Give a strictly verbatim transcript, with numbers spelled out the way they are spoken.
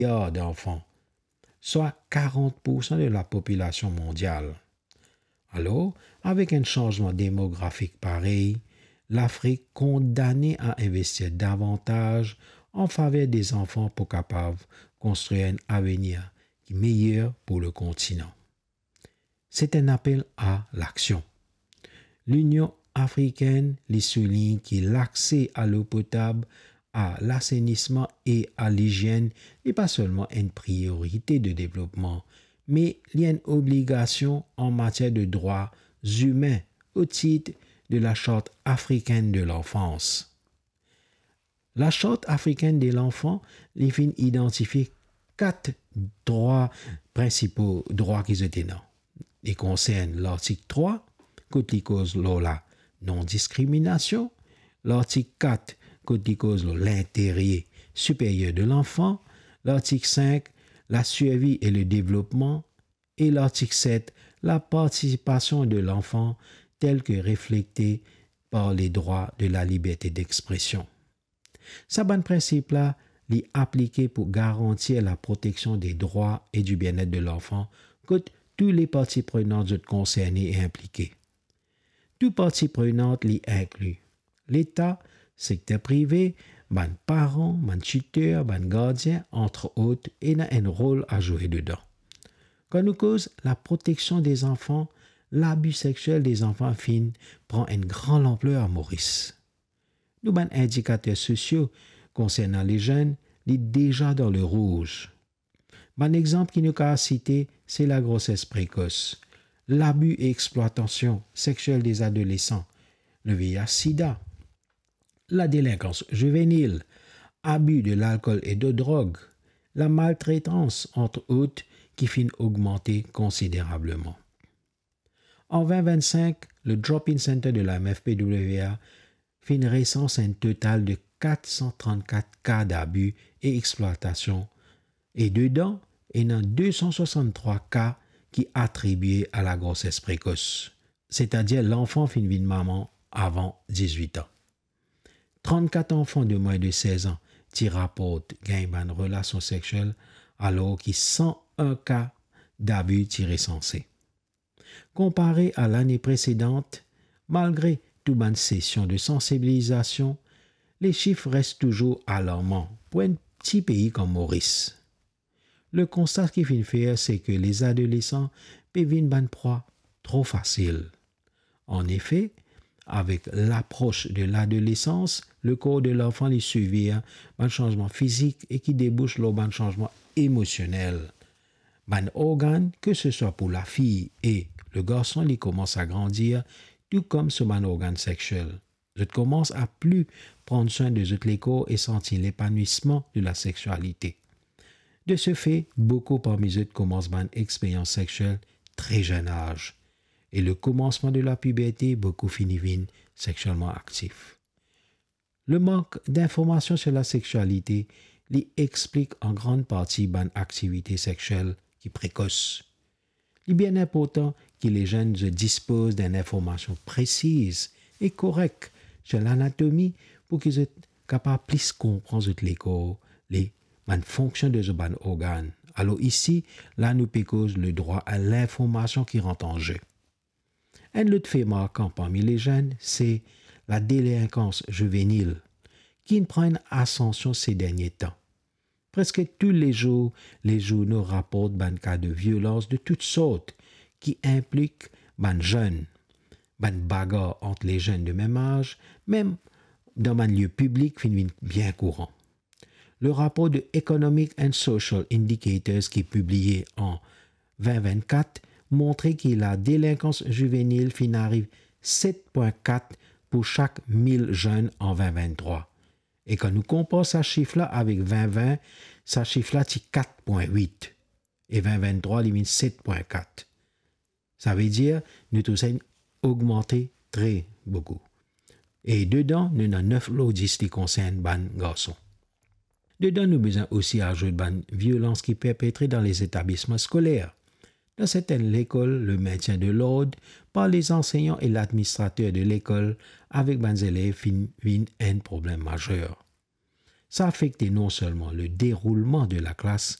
milliards d'enfants, soit quarante pour cent de la population mondiale. Alors, avec un changement démographique pareil, l'Afrique condamnée à investir davantage en faveur des enfants pour capable construire un avenir meilleur pour le continent. C'est un appel à l'action. L'Union africaine les souligne que l'accès à l'eau potable, à l'assainissement et à l'hygiène n'est pas seulement une priorité de développement, mais il y a une obligation en matière de droits humains au titre de la Charte africaine de l'enfance. La Charte africaine de l'enfant les fin identifier quatre droits principaux, droits qui étaient là. Ils concernent l'article trois, qui cause la non-discrimination, l'article quatre, qui cause l'intérêt supérieur de l'enfant, l'article cinq, la survie et le développement, et l'article sept, la participation de l'enfant telle que reflétée par les droits de la liberté d'expression. Ce bon principe-là est appliqué pour garantir la protection des droits et du bien-être de l'enfant que tous les parties prenantes concernées et impliquées. Toutes parties prenantes l'y incluent l'État, secteur privé, les parents, les tuteurs, les gardiens, entre autres, et a un rôle à jouer dedans. Quand nous cause la protection des enfants, l'abus sexuel des enfants fins prend une grande ampleur à Maurice. Nous avons indicateurs sociaux concernant les jeunes, sont déjà dans le rouge. Un exemple qui nous a cité, c'est la grossesse précoce, l'abus et exploitation sexuelle des adolescents, le V I H-Sida, la délinquance juvénile, abus de l'alcool et de drogue, la maltraitance, entre autres, qui finit augmenter considérablement. En vingt vingt-cinq, le Drop-in Center de la M F P W A fait une recense un total de quatre cent trente-quatre cas d'abus et exploitation, et dedans, il y a deux cent soixante-trois cas qui attribués à la grossesse précoce, c'est-à-dire l'enfant fin vie de maman avant dix-huit ans. trente-quatre enfants de moins de seize ans qui rapportent gagnent une relation sexuelle alors qu'il y a cent un cas d'abus recensés. Comparé à l'année précédente, malgré toute une session de sensibilisation, les chiffres restent toujours alarmants pour un petit pays comme Maurice. Le constat qu'il faut faire, c'est que les adolescents peuvent une bonne proie trop facile. En effet, avec l'approche de l'adolescence, le corps de l'enfant les subit un changement physique et qui débouche sur un changement émotionnel. Un organe, que ce soit pour la fille et le garçon, il commence à grandir, tout comme sur un organe sexuel. Je commence à plus prendre soin de les corps et sentir l'épanouissement de la sexualité. De ce fait, beaucoup parmi eux commencent une expérience sexuelle très jeune âge. Et le commencement de la puberté, beaucoup finissent sexuellement actifs. Le manque d'informations sur la sexualité lui explique en grande partie une activité sexuelle qui est précoce. Il est bien important que les jeunes disposent d'une information précise et correcte sur l'anatomie pour qu'ils soient capables de plus comprendre les corps, les fonctions de ce organe. Alors ici, là nous pécose le droit à l'information qui rentre en jeu. Un autre fait marquant parmi les jeunes, c'est la délinquance juvénile, qui prend une ascension ces derniers temps. Presque tous les jours, les journaux rapportent des cas de violence de toutes sortes qui impliquent des jeunes, des bagarres entre les jeunes de même âge, même dans un lieu public bien courant. Le rapport de Economic and Social Indicators qui est publié en vingt vingt-quatre montrait que la délinquance juvénile fin arrive sept virgule quatre pour chaque mille jeunes en vingt vingt-trois. Et quand nous comparons ce chiffre-là avec vingt vingt, ce chiffre-là est quatre virgule huit. Et vingt vingt-trois, il est sept virgule quatre. Ça veut dire que nous avons augmenté très beaucoup. Et dedans, nous avons neuf logis qui concernent les garçons. Dedans, nous avons besoin aussi d'ajouter des violences qui perpétrées dans les établissements scolaires. Dans certaines écoles, le maintien de l'ordre par les enseignants et l'administrateur de l'école avec les élèves vient un problème majeur. ça affectait non seulement le déroulement de la classe,